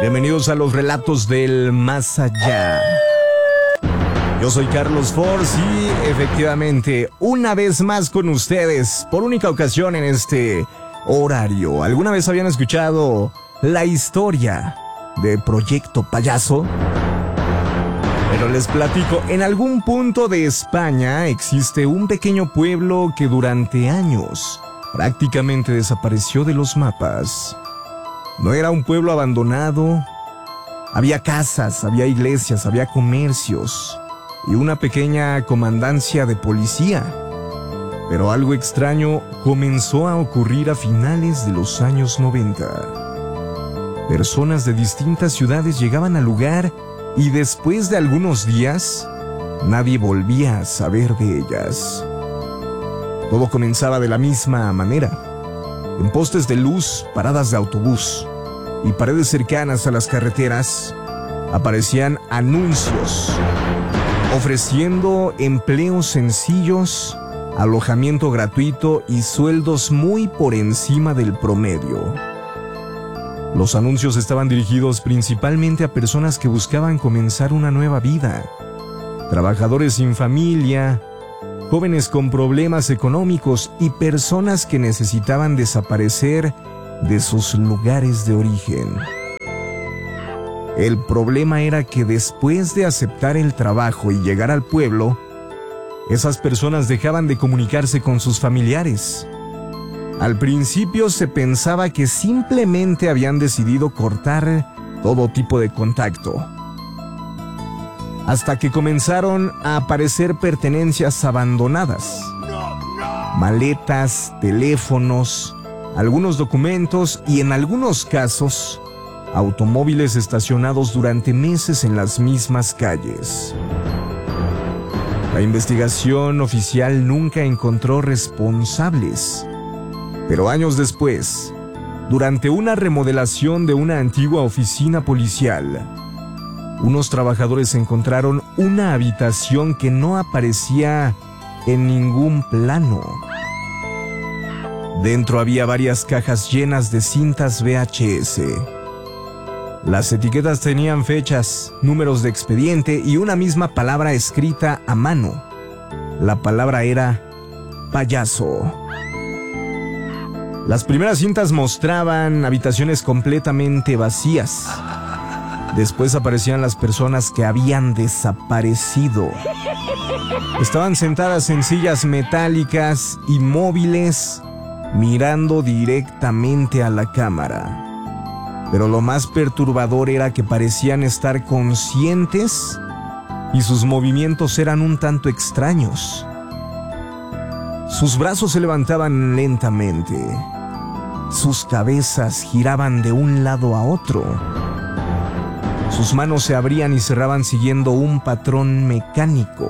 Bienvenidos a los relatos del más allá. Yo soy Carlos Force y efectivamente, una vez más con ustedes, por única ocasión en este horario. ¿Alguna vez habían escuchado la historia de Proyecto Payaso? Pero les platico, en algún punto de España existe un pequeño pueblo que durante años prácticamente desapareció de los mapas. No era un pueblo abandonado, había casas, había iglesias, había comercios y una pequeña comandancia de policía. Pero algo extraño comenzó a ocurrir a finales de los años 90. Personas de distintas ciudades llegaban al lugar y después de algunos días, nadie volvía a saber de ellas. Todo comenzaba de la misma manera. En postes de luz, paradas de autobús y paredes cercanas a las carreteras, aparecían anuncios ofreciendo empleos sencillos, alojamiento gratuito y sueldos muy por encima del promedio. Los anuncios estaban dirigidos principalmente a personas que buscaban comenzar una nueva vida, trabajadores sin familia, jóvenes con problemas económicos y personas que necesitaban desaparecer de sus lugares de origen. El problema era que después de aceptar el trabajo y llegar al pueblo, esas personas dejaban de comunicarse con sus familiares. Al principio se pensaba que simplemente habían decidido cortar todo tipo de contacto, hasta que comenzaron a aparecer pertenencias abandonadas, maletas, teléfonos, algunos documentos y en algunos casos, automóviles estacionados durante meses en las mismas calles. La investigación oficial nunca encontró responsables, pero años después, durante una remodelación de una antigua oficina policial, unos trabajadores encontraron una habitación que no aparecía en ningún plano. Dentro había varias cajas llenas de cintas VHS. Las etiquetas tenían fechas, números de expediente y una misma palabra escrita a mano. La palabra era payaso. Las primeras cintas mostraban habitaciones completamente vacías. Después aparecían las personas que habían desaparecido. Estaban sentadas en sillas metálicas inmóviles, mirando directamente a la cámara. Pero lo más perturbador era que parecían estar conscientes y sus movimientos eran un tanto extraños. Sus brazos se levantaban lentamente. Sus cabezas giraban de un lado a otro. Sus manos se abrían y cerraban siguiendo un patrón mecánico,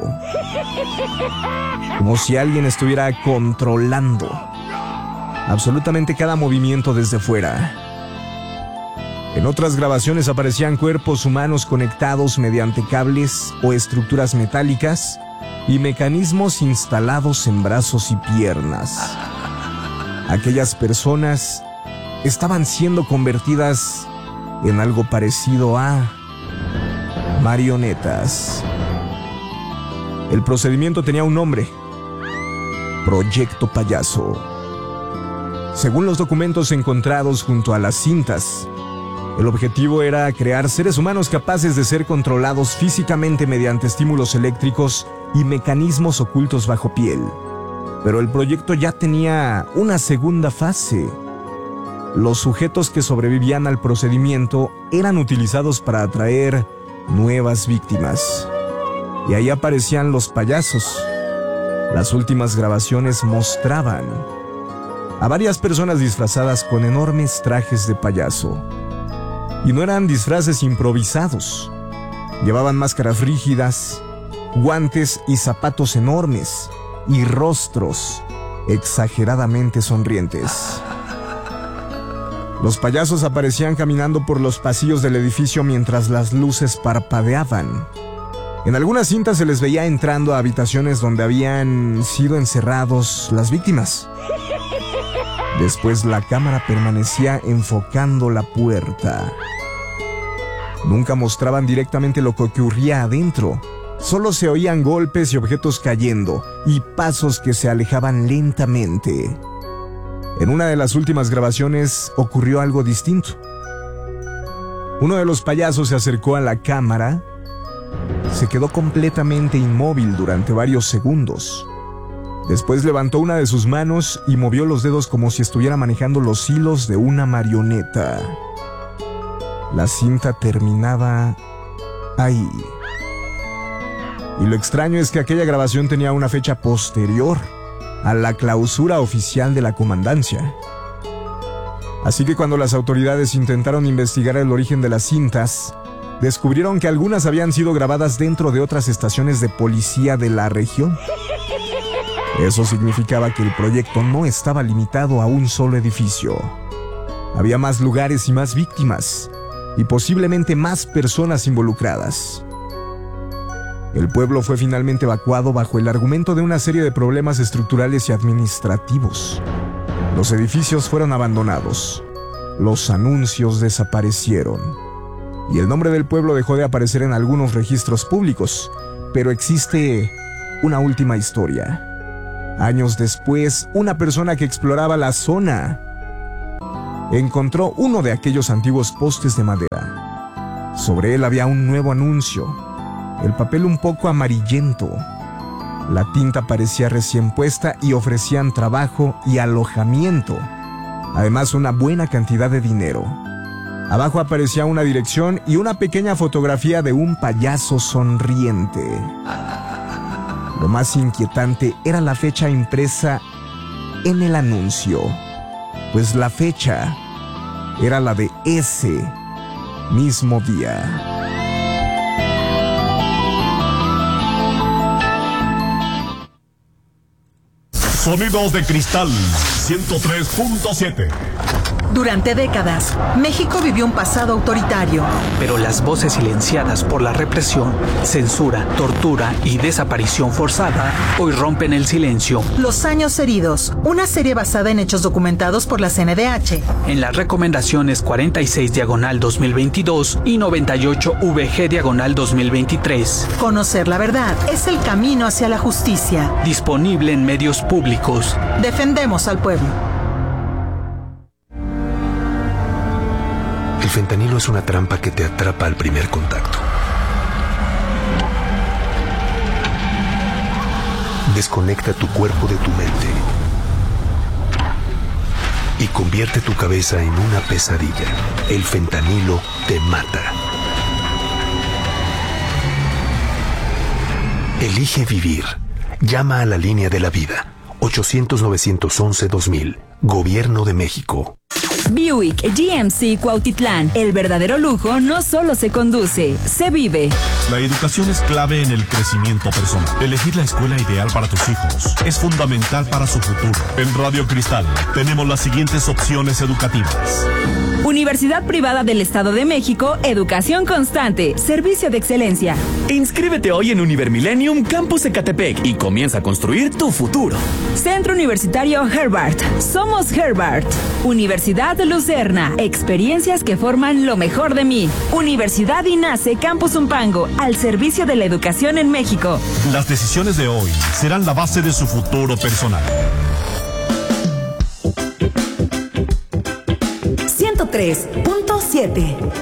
como si alguien estuviera controlando absolutamente cada movimiento desde fuera. En otras grabaciones aparecían cuerpos humanos conectados mediante cables o estructuras metálicas y mecanismos instalados en brazos y piernas. Aquellas personas estaban siendo convertidas en algo parecido a marionetas. El procedimiento tenía un nombre: Proyecto Payaso. Según los documentos encontrados junto a las cintas, el objetivo era crear seres humanos capaces de ser controlados físicamente mediante estímulos eléctricos y mecanismos ocultos bajo piel. Pero el proyecto ya tenía una segunda fase. Los sujetos que sobrevivían al procedimiento eran utilizados para atraer nuevas víctimas. Y ahí aparecían los payasos. Las últimas grabaciones mostraban a varias personas disfrazadas con enormes trajes de payaso. Y no eran disfraces improvisados. Llevaban máscaras rígidas, guantes y zapatos enormes, y rostros exageradamente sonrientes. Los payasos aparecían caminando por los pasillos del edificio mientras las luces parpadeaban. En algunas cintas se les veía entrando a habitaciones donde habían sido encerrados las víctimas. Después la cámara permanecía enfocando la puerta. Nunca mostraban directamente lo que ocurría adentro. Solo se oían golpes y objetos cayendo, y pasos que se alejaban lentamente. En una de las últimas grabaciones ocurrió algo distinto. Uno de los payasos se acercó a la cámara, se quedó completamente inmóvil durante varios segundos. Después levantó una de sus manos y movió los dedos como si estuviera manejando los hilos de una marioneta. La cinta terminaba ahí. Y lo extraño es que aquella grabación tenía una fecha posterior a la clausura oficial de la comandancia. Así que cuando las autoridades intentaron investigar el origen de las cintas, descubrieron que algunas habían sido grabadas dentro de otras estaciones de policía de la región. Eso significaba que el proyecto no estaba limitado a un solo edificio. Había más lugares y más víctimas, y posiblemente más personas involucradas. El pueblo fue finalmente evacuado bajo el argumento de una serie de problemas estructurales y administrativos. Los edificios fueron abandonados, los anuncios desaparecieron, y el nombre del pueblo dejó de aparecer en algunos registros públicos, pero existe una última historia. Años después, una persona que exploraba la zona encontró uno de aquellos antiguos postes de madera. Sobre él había un nuevo anuncio, el papel un poco amarillento. La tinta parecía recién puesta y ofrecían trabajo y alojamiento, además una buena cantidad de dinero. Abajo aparecía una dirección y una pequeña fotografía de un payaso sonriente. Lo más inquietante era la fecha impresa en el anuncio, pues la fecha era la de ese mismo día. Sonidos de Cristal 103.7. Durante décadas, México vivió un pasado autoritario. Pero las voces silenciadas por la represión, censura, tortura y desaparición forzada hoy rompen el silencio. Los años heridos, una serie basada en hechos documentados por la CNDH. En las recomendaciones 46/2022 y 98/VG/2023. Conocer la verdad es el camino hacia la justicia. Disponible en medios públicos. Defendemos al pueblo. El fentanilo es una trampa que te atrapa al primer contacto. Desconecta tu cuerpo de tu mente y convierte tu cabeza en una pesadilla. El fentanilo te mata. Elige vivir. Llama a la línea de la vida. 800-911-2000. Gobierno de México. Buick GMC Cuautitlán. El verdadero lujo no solo se conduce, se vive. La educación es clave en el crecimiento personal. Elegir la escuela ideal para tus hijos es fundamental para su futuro. En Radio Cristal tenemos las siguientes opciones educativas. Universidad Privada del Estado de México, educación constante, servicio de excelencia. Inscríbete hoy en Univermillennium Campus Ecatepec y comienza a construir tu futuro. Centro Universitario Herbart. Somos Herbart. Universidad Lucerna. Experiencias que forman lo mejor de mí. Universidad INACE Campus Umpango. Al servicio de la educación en México. Las decisiones de hoy serán la base de su futuro personal. 103.7